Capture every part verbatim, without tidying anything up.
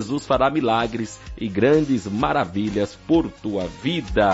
Jesus fará milagres e grandes maravilhas por tua vida.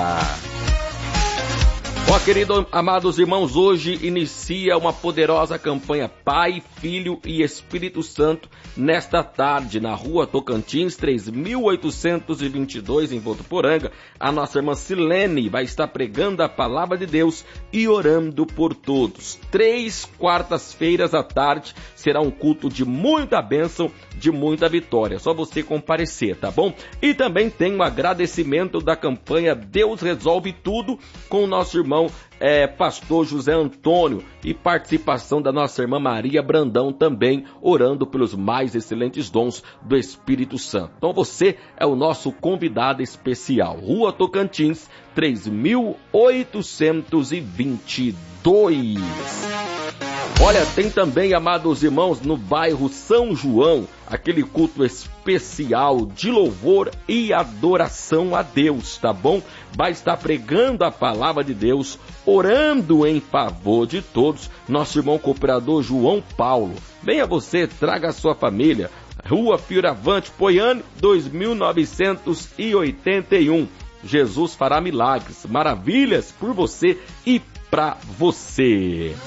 Ó, querido, amados irmãos, hoje inicia uma poderosa campanha Pai, Filho e Espírito Santo nesta tarde, na rua Tocantins, três mil oitocentos e vinte e dois, em Votuporanga. A nossa irmã Silene vai estar pregando a palavra de Deus e orando por todos. Três quartas-feiras à tarde será um culto de muita bênção, de muita vitória. Só você comparecer, tá bom? E também tem um agradecimento da campanha Deus Resolve Tudo com o nosso irmão É, pastor José Antônio, e participação da nossa irmã Maria Brandão também, orando pelos mais excelentes dons do Espírito Santo. Então você é o nosso convidado especial. Rua Tocantins, três mil oitocentos e vinte e dois. Olha, tem também, amados irmãos, no bairro São João, aquele culto especial de louvor e adoração a Deus, tá bom? Vai estar pregando a palavra de Deus, orando em favor de todos, nosso irmão cooperador João Paulo. Venha você, traga a sua família. Rua Fioravante Poiane, dois mil novecentos e oitenta e um. Jesus fará milagres, maravilhas por você e para você.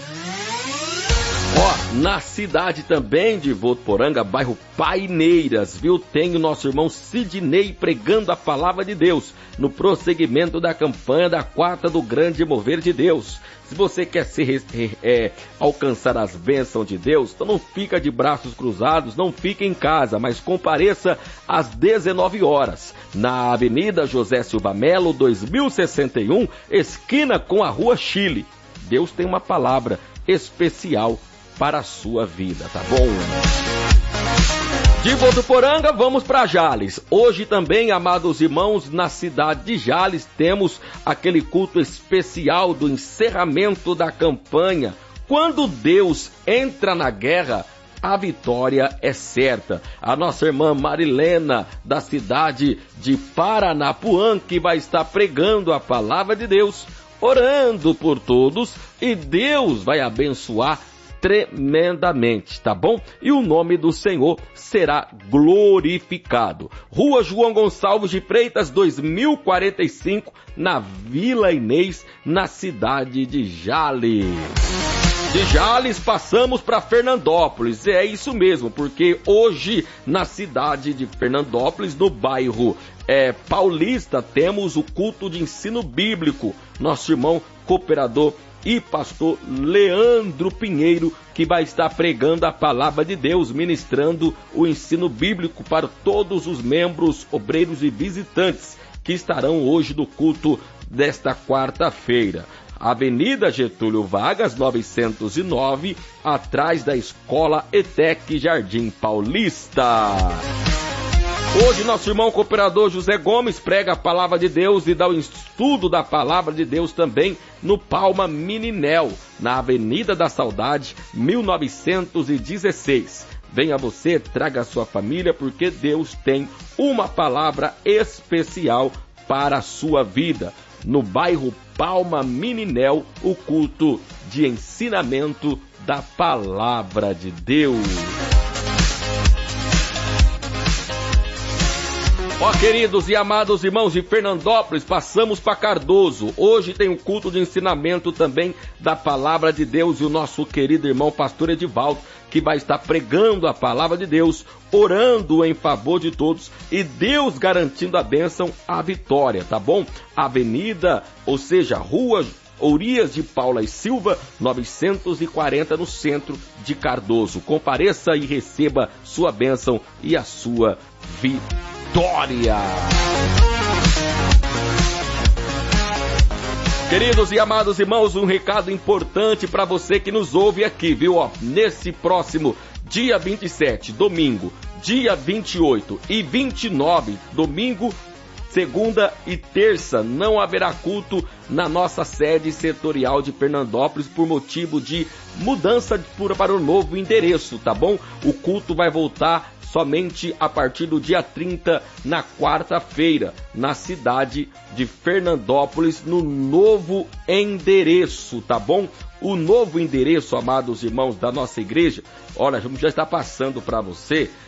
Ó, na cidade também de Votuporanga, bairro Paineiras, viu? Tem o nosso irmão Sidney pregando a palavra de Deus no prosseguimento da campanha da quarta do Grande Mover de Deus. Se você quer se, é, alcançar as bênçãos de Deus, então não fica de braços cruzados, não fique em casa, mas compareça às dezenove horas, na Avenida José Silva Melo, dois mil e sessenta e um, esquina com a Rua Chile. Deus tem uma palavra especial para a sua vida, tá bom? De Votuporanga, vamos para Jales. Hoje também, amados irmãos, na cidade de Jales, temos aquele culto especial do encerramento da campanha. Quando Deus entra na guerra, a vitória é certa. A nossa irmã Marilena, da cidade de Paranapuã, que vai estar pregando a palavra de Deus, orando por todos, e Deus vai abençoar tremendamente, tá bom? E o nome do Senhor será glorificado. Rua João Gonçalves de Freitas, dois mil e quarenta e cinco, na Vila Inês, na cidade de Jales. De Jales passamos para Fernandópolis, é isso mesmo, porque hoje na cidade de Fernandópolis, no bairro é, Paulista, temos o culto de ensino bíblico. Nosso irmão cooperador e pastor Leandro Pinheiro, que vai estar pregando a palavra de Deus, ministrando o ensino bíblico para todos os membros, obreiros e visitantes que estarão hoje no culto desta quarta-feira. Avenida Getúlio Vargas, novecentos e nove, atrás da Escola ETEC Jardim Paulista. Hoje nosso irmão cooperador José Gomes prega a palavra de Deus e dá o estudo da palavra de Deus também no Palma Mininel, na Avenida da Saudade, mil novecentos e dezesseis. Venha você, traga a sua família, porque Deus tem uma palavra especial para a sua vida. No bairro Palma Mininel, o culto de ensinamento da palavra de Deus. Ó, queridos e amados irmãos de Fernandópolis, passamos para Cardoso. Hoje tem um culto de ensinamento também da palavra de Deus, e o nosso querido irmão pastor Edivaldo, que vai estar pregando a palavra de Deus, orando em favor de todos, e Deus garantindo a bênção, a vitória, tá bom? Avenida, ou seja, Rua Ourias de Paula e Silva, novecentos e quarenta, no centro de Cardoso. Compareça e receba sua bênção e a sua vitória. Vitória! Queridos e amados irmãos, um recado importante para você que nos ouve aqui, viu? Ó, nesse próximo dia vinte e sete, domingo, dia vinte e oito e vinte e nove, domingo, segunda e terça, não haverá culto na nossa sede setorial de Fernandópolis por motivo de mudança para o novo endereço, tá bom? O culto vai voltar somente a partir do dia trinta, na quarta-feira, na cidade de Fernandópolis, no novo endereço, tá bom? O novo endereço, amados irmãos da nossa igreja, olha, já está passando para você,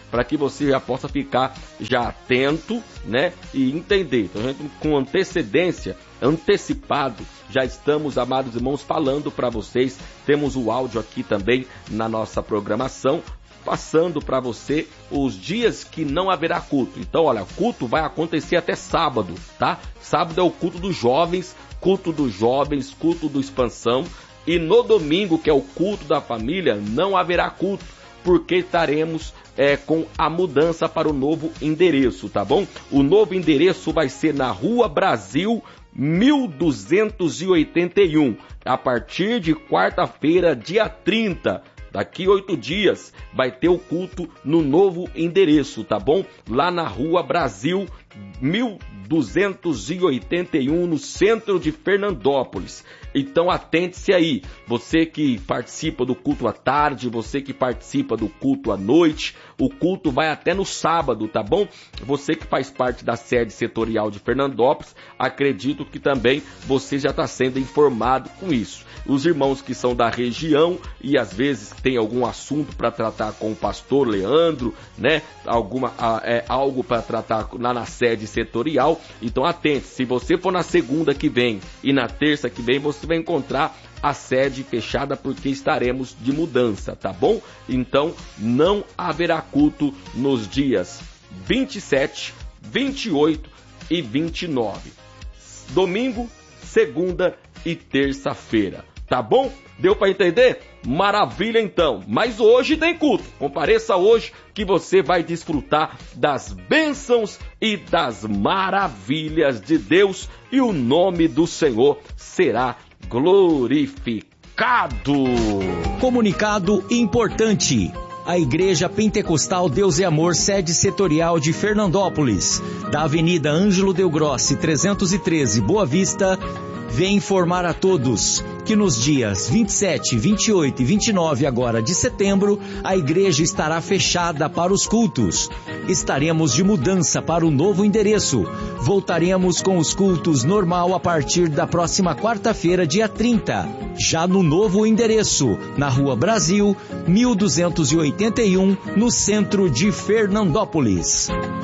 para que você já possa ficar já atento, né, e entender. Então, a gente, com antecedência, antecipado, já estamos, amados irmãos, falando para vocês. Temos o áudio aqui também na nossa programação, passando para você os dias que não haverá culto. Então, olha, o culto vai acontecer até sábado, tá? Sábado é o culto dos jovens, culto dos jovens, culto do expansão. E no domingo, que é o culto da família, não haverá culto, porque estaremos é, com a mudança para o novo endereço, tá bom? O novo endereço vai ser na Rua Brasil, mil duzentos e oitenta e um, a partir de quarta-feira, dia trinta. Daqui oito dias vai ter o culto no novo endereço, tá bom? Lá na Rua Brasil, mil duzentos e oitenta e um, no centro de Fernandópolis. Então atente-se aí, você que participa do culto à tarde, você que participa do culto à noite, o culto vai até no sábado, tá bom? Você que faz parte da sede setorial de Fernandópolis, acredito que também você já está sendo informado com isso. Os irmãos que são da região e às vezes tem algum assunto para tratar com o pastor Leandro, né? Alguma, é, algo para tratar lá na sede setorial, então atente, se você for na segunda que vem e na terça que vem, você vai encontrar a sede fechada porque estaremos de mudança, tá bom? Então não haverá culto nos dias vinte e sete, vinte e oito e vinte e nove. Domingo, segunda e terça-feira. Tá bom? Deu para entender? Maravilha então. Mas hoje tem culto. Compareça hoje que você vai desfrutar das bênçãos e das maravilhas de Deus e o nome do Senhor será glorificado. Comunicado importante. A Igreja Pentecostal Deus e Amor, sede setorial de Fernandópolis, da Avenida Ângelo Del Grossi, trezentos e treze, Boa Vista, vem informar a todos que nos dias vinte e sete, vinte e oito e vinte e nove agora de setembro, a igreja estará fechada para os cultos. Estaremos de mudança para o novo endereço. Voltaremos com os cultos normal a partir da próxima quarta-feira, dia trinta. Já no novo endereço, na Rua Brasil, mil duzentos e oitenta e um, no centro de Fernandópolis.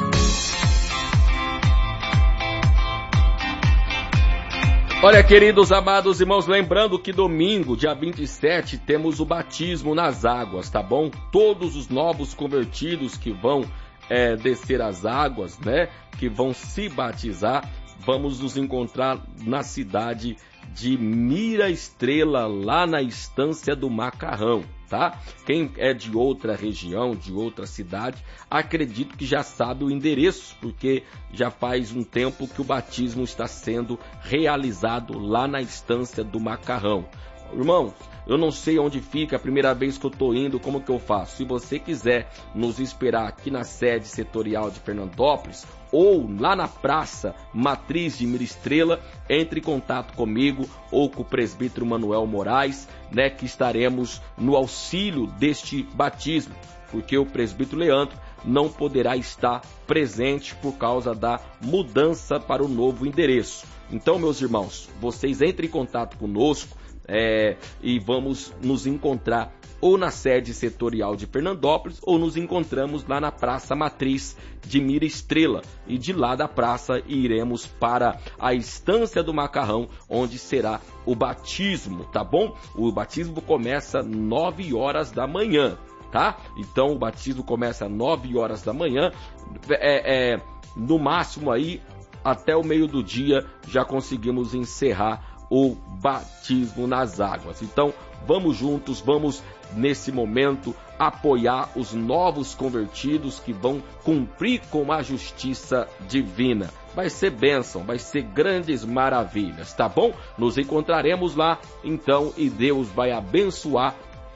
Olha, queridos amados irmãos, lembrando que domingo, dia vinte e sete, temos o batismo nas águas, tá bom? Todos os novos convertidos que vão é, descer as águas, né? Que vão se batizar, vamos nos encontrar na cidade de Mira Estrela, lá na Estância do Macarrão, tá? Quem é de outra região, de outra cidade, acredito que já sabe o endereço, porque já faz um tempo que o batismo está sendo realizado lá na Estância do Macarrão. Irmãos, eu não sei onde fica, a primeira vez que eu estou indo, como que eu faço? Se você quiser nos esperar aqui na sede setorial de Fernandópolis, ou lá na Praça Matriz de Mira Estrela, entre em contato comigo ou com o presbítero Manuel Moraes, né, que estaremos no auxílio deste batismo, porque o presbítero Leandro não poderá estar presente por causa da mudança para o novo endereço. Então, meus irmãos, vocês entrem em contato conosco, É, e vamos nos encontrar ou na sede setorial de Fernandópolis ou nos encontramos lá na Praça Matriz de Mira Estrela, e de lá da praça iremos para a Estância do Macarrão, onde será o batismo, tá bom? O batismo começa às nove horas da manhã, tá? Então o batismo começa às nove horas da manhã, é, é, no máximo aí até o meio do dia já conseguimos encerrar o batismo nas águas. Então vamos juntos, vamos nesse momento apoiar os novos convertidos que vão cumprir com a justiça divina. Vai ser bênção, vai ser grandes maravilhas, tá bom? Nos encontraremos lá então e Deus vai abençoar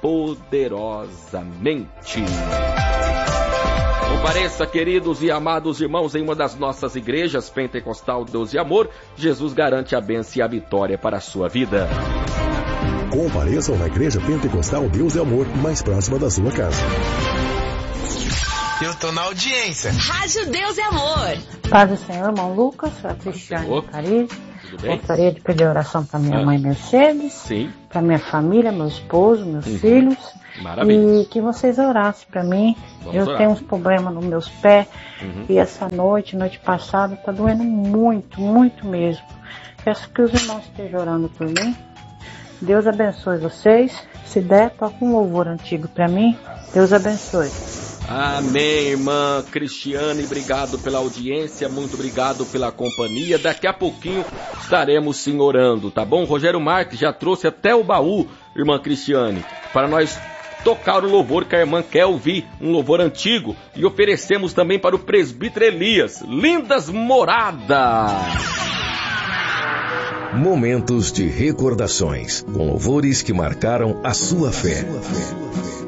poderosamente. Compareça, queridos e amados irmãos, em uma das nossas igrejas Pentecostal Deus e Amor. Jesus garante a bênção e a vitória para a sua vida. Compareçam na Igreja Pentecostal Deus e Amor, mais próxima da sua casa. Eu tô na audiência. Rádio Deus e Amor. Paz do Senhor, irmão Lucas, sou a Cristiane Caris. Gostaria de pedir oração para minha ah. mãe Mercedes, para minha família, meu esposo, meus uhum. filhos, Maravilha. E que vocês orassem para mim. Vamos eu orar. tenho uns problemas nos meus pés. Uhum. E essa noite, noite passada, tá doendo muito, muito mesmo. Peço que os irmãos estejam orando por mim. Deus abençoe vocês. Se der, toca um louvor antigo para mim. Deus abençoe. Amém, irmã Cristiane, obrigado pela audiência, muito obrigado pela companhia. Daqui a pouquinho estaremos sim orando, tá bom? Rogério Marques já trouxe até o baú, irmã Cristiane, para nós tocar o louvor que a irmã quer ouvir, um louvor antigo, e oferecemos também para o presbítero Elias, Lindas Moradas. Momentos de recordações, com louvores que marcaram a sua fé.